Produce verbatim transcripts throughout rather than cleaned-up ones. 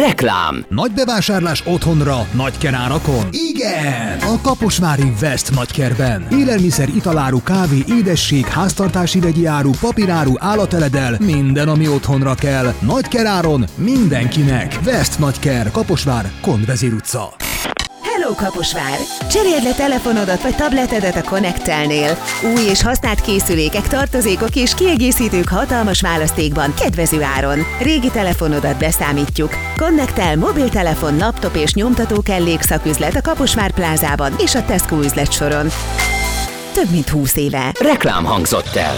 Reklám. Nagy bevásárlás otthonra, nagyker árakon? Igen! A Kaposvári West nagykerben. Élelmiszer, italáru, kávé, édesség, háztartási vegyi áru, papíráru, állateledel, minden, ami otthonra kell. Nagyker áron mindenkinek. West nagyker, Kaposvár, Kondvezér utca. Hello Kaposvár! Cseréld le telefonodat vagy tabletedet a Connect-telnél. Új és használt készülékek, tartozékok és kiegészítők hatalmas választékban, kedvező áron. Régi telefonodat beszámítjuk. Connect-tel mobiltelefon, laptop és nyomtató kellék szaküzlet a Kaposvár plázában és a Tesco üzletsoron. Több mint húsz éve. Reklám hangzott el.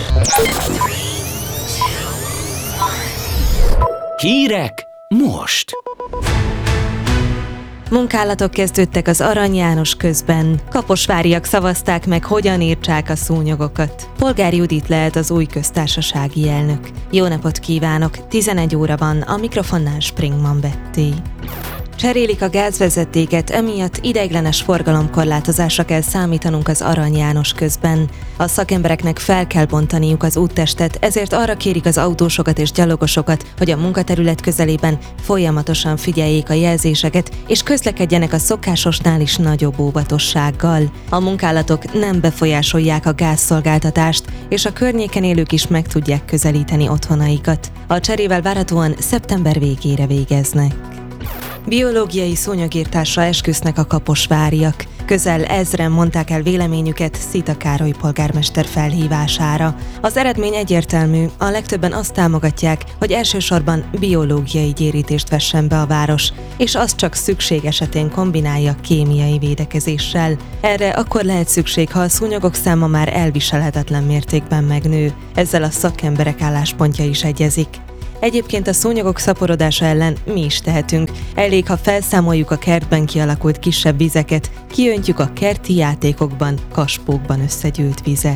Hírek most. Munkálatok kezdődtek az Arany János közben. Kaposváriak szavazták meg, hogyan írtsák a szúnyogokat. Polgár Judit lehet az új köztársasági elnök. Jó napot kívánok! tizenegy óra van, a mikrofonnál Springman Betty. Cserélik a gázvezetéket, emiatt ideiglenes forgalomkorlátozásra kell számítanunk az Arany János közben. A szakembereknek fel kell bontaniuk az úttestet, ezért arra kérik az autósokat és gyalogosokat, hogy a munkaterület közelében folyamatosan figyeljék a jelzéseket, és közlekedjenek a szokásosnál is nagyobb óvatossággal. A munkálatok nem befolyásolják a gázszolgáltatást, és a környéken élők is meg tudják közelíteni otthonaikat. A cserével várhatóan szeptember végére végeznek. Biológiai szúnyogírtásra esküsznek a kaposváriak. Közel ezren mondták el véleményüket Szita Károly polgármester felhívására. Az eredmény egyértelmű, a legtöbben azt támogatják, hogy elsősorban biológiai gyérítést vessen be a város, és azt csak szükség esetén kombinálja kémiai védekezéssel. Erre akkor lehet szükség, ha a szúnyogok száma már elviselhetetlen mértékben megnő. Ezzel a szakemberek álláspontja is egyezik. Egyébként a szúnyogok szaporodása ellen mi is tehetünk. Elég, ha felszámoljuk a kertben kialakult kisebb vizeket, kiöntjük a kerti játékokban, kaspókban összegyűlt vizet.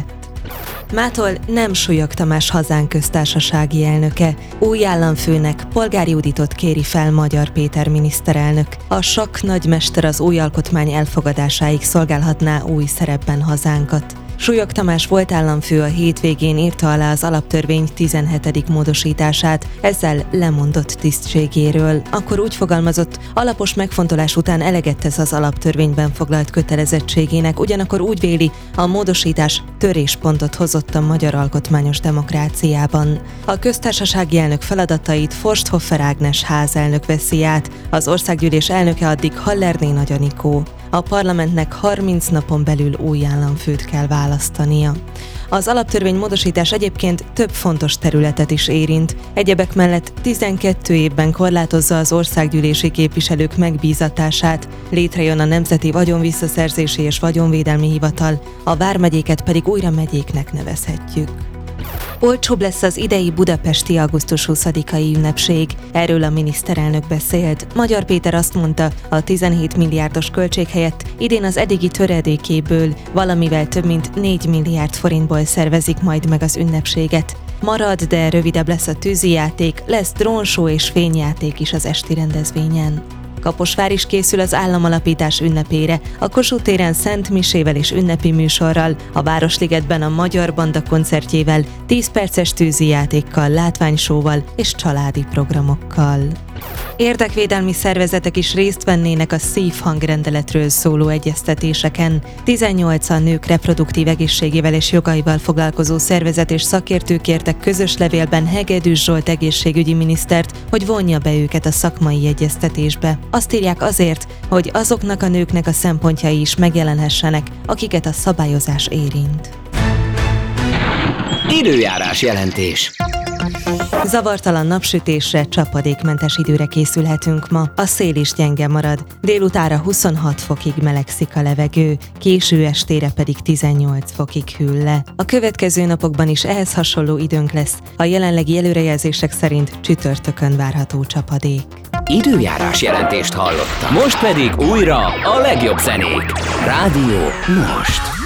Mától nem Súlyog Tamás hazánk köztársasági elnöke. Új államfőnek, Polgár Juditot kéri fel Magyar Péter miniszterelnök. A sakk nagymester az új alkotmány elfogadásáig szolgálhatná új szerepben hazánkat. Súlyog Tamás volt államfő a hétvégén írta alá az alaptörvény tizenhetedik módosítását, ezzel lemondott tisztségéről. Akkor úgy fogalmazott, alapos megfontolás után eleget tesz az alaptörvényben foglalt kötelezettségének, ugyanakkor úgy véli, a módosítás töréspontot hozott a magyar alkotmányos demokráciában. A köztársasági elnök feladatait Forsthoffer Ágnes házelnök veszi át, az országgyűlés elnöke addig Hallerné Nagy Anikó. A parlamentnek harminc napon belül új államfőt kell választania. Az alaptörvény módosítás egyébként több fontos területet is érint. Egyebek mellett tizenkét évben korlátozza az országgyűlési képviselők megbízatását, létrejön a Nemzeti Vagyonvisszaszerzési és Vagyonvédelmi Hivatal, a vármegyéket pedig újra megyéknek nevezhetjük. Olcsóbb lesz az idei budapesti augusztus huszadikai ünnepség. Erről a miniszterelnök beszélt. Magyar Péter azt mondta, a tizenhét milliárdos költség helyett idén az eddigi töredékéből valamivel több mint négy milliárd forintból szervezik majd meg az ünnepséget. Marad, de rövidebb lesz a tűzijáték, lesz drónshow és fényjáték is az esti rendezvényen. Kaposvár is készül az államalapítás ünnepére, a Kossuth téren szent misével és ünnepi műsorral, a Városligetben a Magyar Banda koncertjével, tíz perces tűzijátékkal, látványsóval és családi programokkal. Érdekvédelmi szervezetek is részt vennének a szívhangrendeletről szóló egyeztetéseken. tizennyolc a nők reproduktív egészségével és jogaival foglalkozó szervezet és szakértők kértek közös levélben Hegedűs Zsolt egészségügyi minisztert, hogy vonja be őket a szakmai egyeztetésbe. Azt írják azért, hogy azoknak a nőknek a szempontjai is megjelenhessenek, akiket a szabályozás érint. Időjárás jelentés. Zavartalan napsütésre, csapadékmentes időre készülhetünk ma. A szél is gyenge marad. Délutánra huszonhat fokig melegszik a levegő, késő estére pedig tizennyolc fokig hűl le. A következő napokban is ehhez hasonló időnk lesz. A jelenlegi előrejelzések szerint csütörtökön várható csapadék. Időjárás jelentést hallottam. Most pedig újra a legjobb zenék. Rádió most.